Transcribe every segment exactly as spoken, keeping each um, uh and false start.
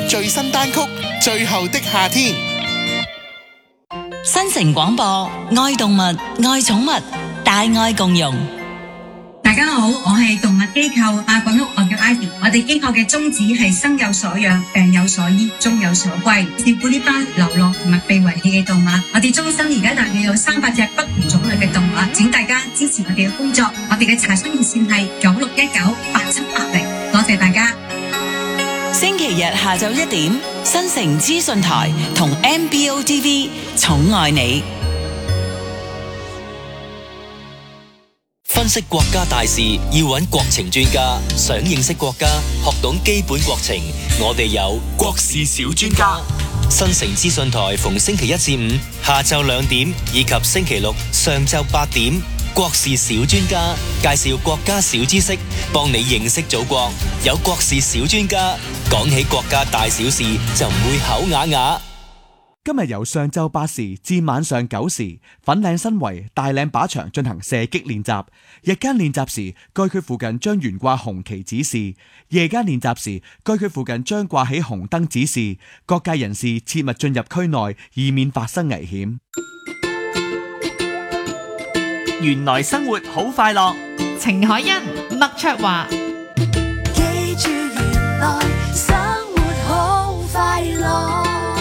最新單曲《最後的夏天》。 新城廣播，愛動物，愛寵物，大愛共融。 大家好，我係動物機構阿滾屋，我叫 Ivy。我哋機構嘅宗旨係生有所養，病有所醫，終有所歸，照顧呢班流浪同埋被遺棄嘅動物。我哋終身而家大約有三百隻不同種類嘅動物，請大家支持我哋嘅工作。我哋嘅查詢熱線係九六一九八七八零。多謝大家。 星期日下晝一點，新城資訊台同 M B O T V 寵愛你。 分析國家大事要揾國情專家，想認識國家，學懂基本國情，我哋有國事小專家。新城資訊台逢星期一至五下晝兩點以及星期六上晝八點，國事小專家介紹國家小知識，幫你認識祖國。有國事小專家講起國家大小事就唔會口啞啞。 今日由上晝八時至晚上九時，粉嶺新圍大嶺靶場進行射擊練習。日間練習時，該區附近將懸掛紅旗指示；夜間練習時，該區附近將掛起紅燈指示。各界人士切勿進入區內，以免發生危險。 原來生活好快樂， 程海欣、麥卓華。 記住原來生活好快樂。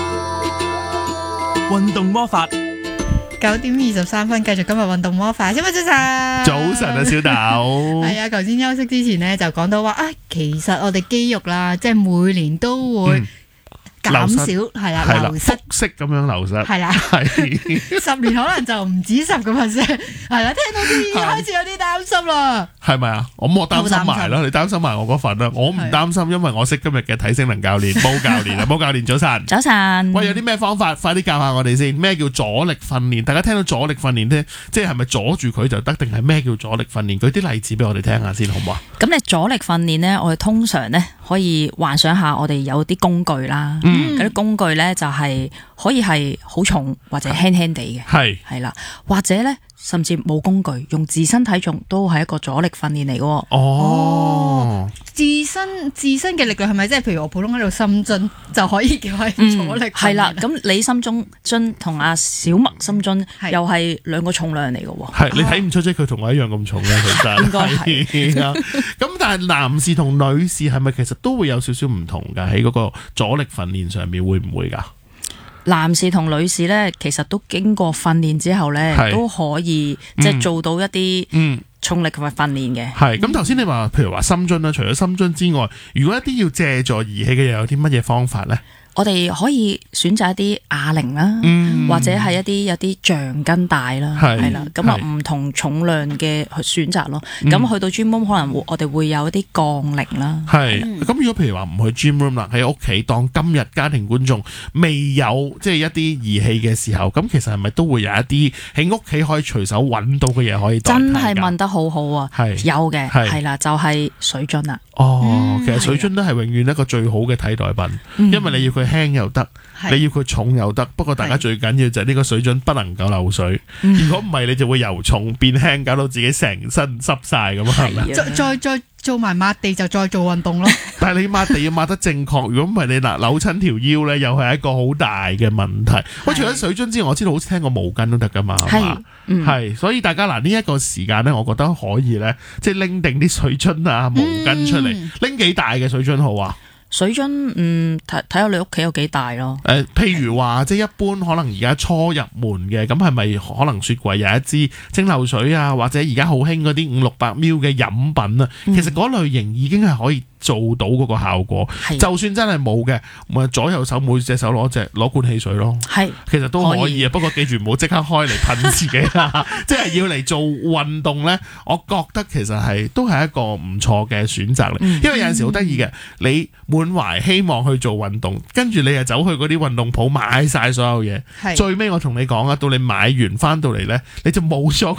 運動魔法九點二十三分，繼續今日運動魔法。小麥早晨， 早晨啊，小豆。 係啊，頭先休息之前呢，就講到話啊，其實我哋肌肉啦，即係每年都會減少，係啦、嗯，流失， 複式咁樣流失， 係啦，係十年可能就唔止十個 percent， 係啦，聽到啲開始有啲擔心啦。 係咪啊？我我擔心埋咯，你擔心埋我嗰份啦。我唔擔心，因為我識今日嘅體適能教練，毛教練啊，毛教練早晨， 早晨。 喂，有啲咩方法？快啲教下我哋先。咩叫阻力訓練？大家聽到阻力訓練咧，即係係咪阻住佢就得？定係咩叫阻力訓練？舉啲例子俾我哋聽下先，好唔好啊？ 咁你阻力訓練咧，我哋通常咧可以幻想下，我哋有啲工具啦，嗰啲、嗯、工具咧就係可以係好重或者輕輕地嘅，係係啦，或者咧。甚至冇工具，用自身體重都係一個阻力訓練嚟嘅。哦， 哦自身自身嘅力量係咪即係譬如我普通喺度深蹲就可以叫係阻力訓練？ 係啦、嗯，咁你深蹲蹲同阿小麥深蹲又係兩個重量嚟嘅。 係你睇唔出即係佢同我一樣咁重咧？其實應該係。咁但係男士同女士係咪其實都會有少少唔同㗎？喺嗰個阻力訓練上面會唔會㗎？ 男士同女士咧，其實都經過訓練之後咧，都可以即係做到一啲重力嘅訓練嘅。係咁頭先你話，譬如話深蹲啦，除咗深蹲之外，如果一啲要借助儀器嘅，又有啲乜嘢方法咧？我哋可以選擇一啲啞鈴啦，嗯、或者係一啲有啲橡筋帶啦，係啦，咁啊唔同重量嘅去選擇咯。咁、嗯、去到 gym room 可能我哋會有一啲槓鈴啦。係咁，如果譬如話唔去 gym room 啦，喺屋企當今日家庭觀眾未有即係一啲儀器嘅時候，咁其實係咪都會有一啲喺屋企可以隨手揾到嘅嘢可以代替？真係問得好好啊！係有嘅，係啦，就係、是、水樽啦。哦，嗯、其實水樽都係永遠一個最好嘅替代品，嗯、因為你要佢輕又得，你要佢重又得。不過大家最緊要就係呢個水樽不能夠漏水。如果唔係，你就會由重變輕，搞到自己成身濕晒咁啊！係咪？再再再做埋抹地就再做運動咯。但係你抹地要抹得正確，如果唔係你嗱扭親條腰咧，又係一個好大嘅問題。喂，除咗水樽之外，我知道好似聽過毛巾都得噶嘛，係嘛？係，所以大家嗱呢一個時間咧，我覺得可以咧，即係拎定啲水樽啊、毛巾出嚟，拎幾大嘅水樽好啊？水樽，嗯，睇睇下你屋企有幾大咯。誒、呃，譬如話，即係一般可能而家初入門嘅，咁係咪可能雪櫃有一支蒸餾水啊，或者而家好興嗰啲五六百 ml 嘅飲品啊，嗯、其實嗰類型已經係可以做到嗰個效果。的就算真係冇嘅，咪左右手每隻手攞隻攞罐汽水咯。係，其實都可以啊。不過記住唔好即刻開嚟噴自己啦。即係要嚟做運動咧，我覺得其實係都係一個唔錯嘅選擇嚟。嗯、因為有陣時好得意嘅，你滿懷希望去做運動，跟住你又走去嗰啲運動鋪買晒所有嘢，最尾我同你講啊，到你買完翻到嚟咧，你就冇咗